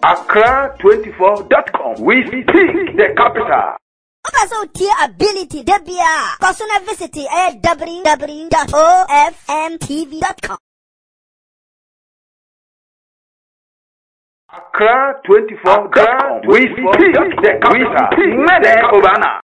Accra24.com. We speak the capital. Also, tier ability, Debia. Personal visit at www.ofmtv.com. Accra24.com. We speak the capital.